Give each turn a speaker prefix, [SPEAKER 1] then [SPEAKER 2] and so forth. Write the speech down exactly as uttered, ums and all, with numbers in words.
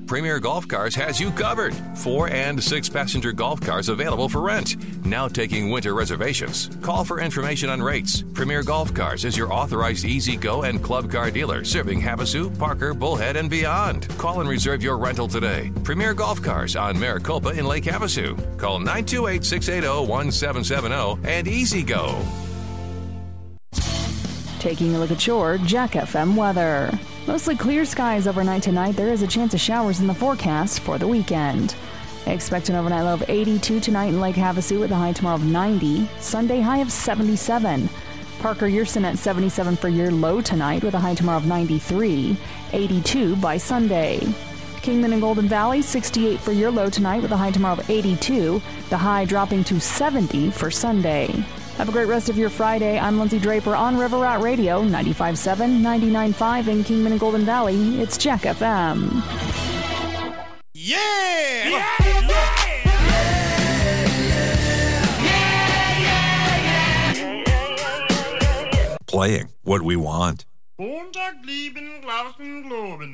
[SPEAKER 1] Premier Golf Cars has you covered. Four and six passenger golf cars available for rent. Now taking winter reservations. Call for information on rates. Premier Golf Cars is your authorized E-Z-Go and Club Car dealer serving Havasu, Parker, Bullhead, and beyond. Call and reserve your rental today. Premier Golf Cars on Maricopa in Lake Havasu. Call nine two eight, six eight zero, one seven seven zero and E-Z-Go.
[SPEAKER 2] Taking a look at your Jack F M weather. Mostly clear skies overnight tonight. There is a chance of showers in the forecast for the weekend. Expect an overnight low of eighty-two tonight in Lake Havasu with a high tomorrow of ninety. Sunday high of seventy-seven. Parker Yerson at seventy-seven for your low tonight with a high tomorrow of ninety-three. eighty-two by Sunday. Kingman and Golden Valley, sixty-eight for your low tonight with a high tomorrow of eighty-two. The high dropping to seventy for Sunday. Have a great rest of your Friday. I'm Lindsay Draper on River Rat Radio, ninety-five point seven, ninety-nine point five in Kingman and Golden Valley. It's Jack F M.
[SPEAKER 3] Yeah! Yeah!
[SPEAKER 4] Playing what we want.
[SPEAKER 3] Montag lieben, Glauben, Globen.